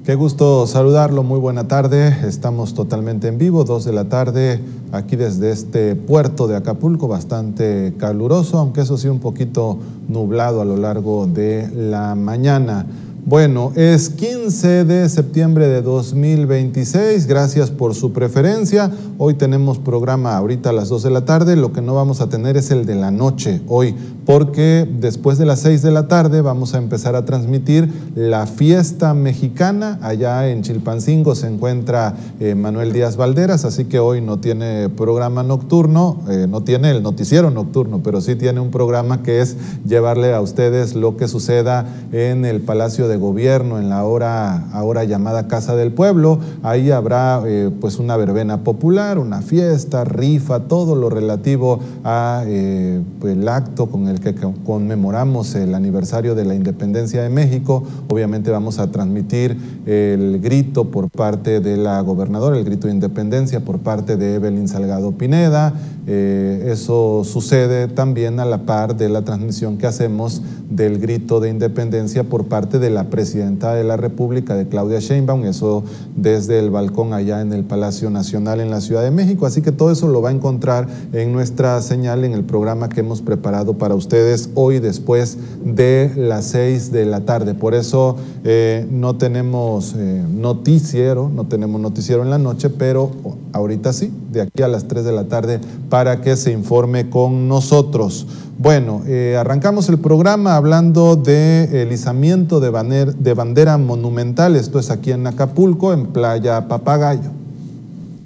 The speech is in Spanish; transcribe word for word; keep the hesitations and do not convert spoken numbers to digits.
Qué gusto saludarlo, muy buena tarde. Estamos totalmente en vivo, dos de la tarde, aquí desde este puerto de Acapulco, bastante caluroso, aunque eso sí un poquito nublado a lo largo de la mañana. Bueno, es quince de septiembre de dos mil veintiséis, gracias por su preferencia. Hoy tenemos programa ahorita a las dos de la tarde, lo que no vamos a tener es el de la noche hoy, porque después de las seis de la tarde vamos a empezar a transmitir la fiesta mexicana. Allá en Chilpancingo se encuentra eh, Manuel Díaz Valderas, así que hoy no tiene programa nocturno, eh, no tiene el noticiero nocturno, pero sí tiene un programa que es llevarle a ustedes lo que suceda en el Palacio de Gobierno, en la hora ahora llamada Casa del Pueblo. Ahí habrá eh, pues una verbena popular, una fiesta, rifa, todo lo relativo a eh, pues, el acto con el que conmemoramos el aniversario de la independencia de México. Obviamente vamos a transmitir el grito por parte de la gobernadora, el grito de independencia por parte de Evelyn Salgado Pineda. Eh, eso sucede también a la par de la transmisión que hacemos del grito de independencia por parte de la presidenta de la República, de Claudia Sheinbaum, eso desde el balcón allá en el Palacio Nacional en la Ciudad de México. Así que todo eso lo va a encontrar en nuestra señal, en el programa que hemos preparado para ustedes hoy después de las seis de la tarde. Por eso eh, no tenemos eh, noticiero, no tenemos noticiero en la noche, pero ahorita sí, de aquí a las tres de la tarde, para que se informe con nosotros. Bueno, eh, arrancamos el programa hablando del izamiento de, de bandera monumental. Esto es aquí en Acapulco, en Playa Papagayo.